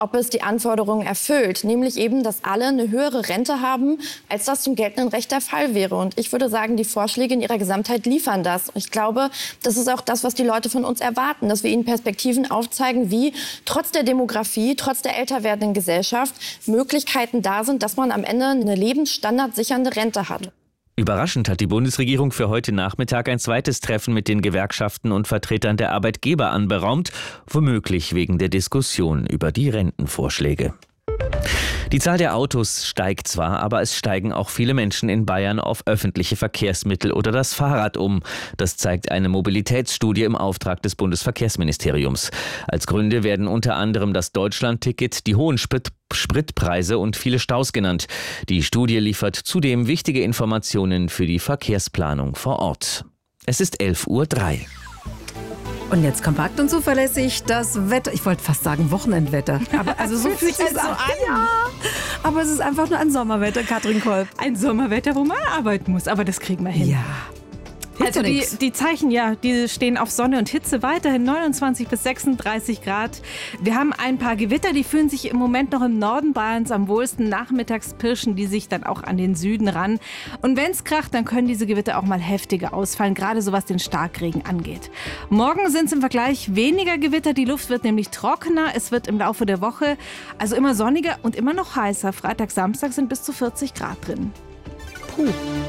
ob es die Anforderungen erfüllt, nämlich eben, dass alle eine höhere Rente haben, als das zum geltenden Recht der Fall wäre. Und ich würde sagen, die Vorschläge in ihrer Gesamtheit liefern das. Ich glaube, das ist auch das, was die Leute von uns erwarten, dass wir ihnen Perspektiven aufzeigen, wie trotz der Demografie, trotz der älter werdenden Gesellschaft Möglichkeiten da sind, dass man am Ende eine lebensstandardsichernde Rente hat. Überraschend hat die Bundesregierung für heute Nachmittag ein zweites Treffen mit den Gewerkschaften und Vertretern der Arbeitgeber anberaumt, womöglich wegen der Diskussion über die Rentenvorschläge. Die Zahl der Autos steigt zwar, aber es steigen auch viele Menschen in Bayern auf öffentliche Verkehrsmittel oder das Fahrrad um. Das zeigt eine Mobilitätsstudie im Auftrag des Bundesverkehrsministeriums. Als Gründe werden unter anderem das Deutschlandticket, die hohen Spritpreise und viele Staus genannt. Die Studie liefert zudem wichtige Informationen für die Verkehrsplanung vor Ort. Es ist 11:03 Uhr. Und jetzt kompakt und zuverlässig das Wetter. Ich wollte fast sagen Wochenendwetter. Aber also so fühlt sich das an. Ja. Aber es ist einfach nur ein Sommerwetter, Katrin Kolb. Ein Sommerwetter, wo man arbeiten muss. Aber das kriegen wir hin. Ja. Also die Zeichen, ja, die stehen auf Sonne und Hitze weiterhin 29 bis 36 Grad. Wir haben ein paar Gewitter, die fühlen sich im Moment noch im Norden Bayerns am wohlsten. Nachmittags pirschen die sich dann auch an den Süden ran. Und wenn es kracht, dann können diese Gewitter auch mal heftiger ausfallen, gerade so was den Starkregen angeht. Morgen sind es im Vergleich weniger Gewitter, die Luft wird nämlich trockener. Es wird im Laufe der Woche also immer sonniger und immer noch heißer. Freitag, Samstag sind bis zu 40 Grad drin. Puh.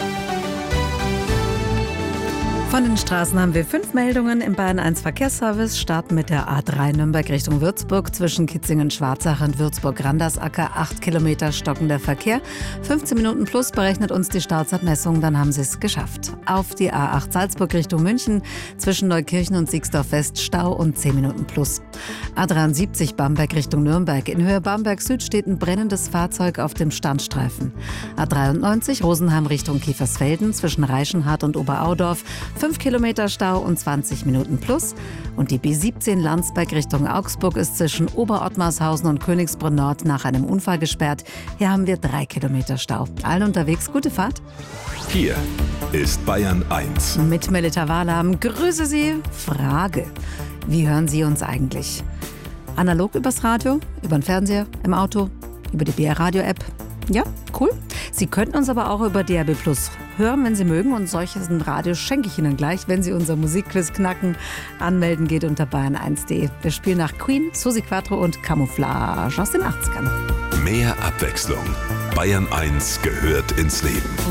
Von den Straßen haben wir 5 Meldungen im Bayern 1 Verkehrsservice. Starten mit der A3 Nürnberg Richtung Würzburg zwischen Kitzingen-Schwarzach und Würzburg-Randersacker. 8 Kilometer stockender Verkehr. 15 Minuten plus berechnet uns die Startzeitmessung, dann haben sie es geschafft. Auf die A8 Salzburg Richtung München zwischen Neukirchen und Siegsdorf West Stau und 10 Minuten plus. A73 Bamberg Richtung Nürnberg. In Höhe Bamberg Süd steht ein brennendes Fahrzeug auf dem Standstreifen. A93 Rosenheim Richtung Kiefersfelden zwischen Reichenhard und Oberaudorf. 5 Kilometer Stau und 20 Minuten plus. Und die B17 Landsberg Richtung Augsburg ist zwischen Oberottmarshausen und Königsbrunn Nord nach einem Unfall gesperrt. Hier haben wir 3 Kilometer Stau. Allen unterwegs, gute Fahrt. Hier ist Bayern 1. Mit Melita Wahlam. Grüße Sie. Frage: Wie hören Sie uns eigentlich? Analog übers Radio, über den Fernseher, im Auto, über die BR-Radio-App? Ja, cool. Sie könnten uns aber auch über DAB+ hören, wenn Sie mögen. Und solches Radio schenke ich Ihnen gleich, wenn Sie unser Musikquiz knacken. Anmelden geht unter bayern1.de. Wir spielen nach Queen, Susi Quattro und Camouflage aus den 80ern. Mehr Abwechslung. Bayern 1 gehört ins Leben.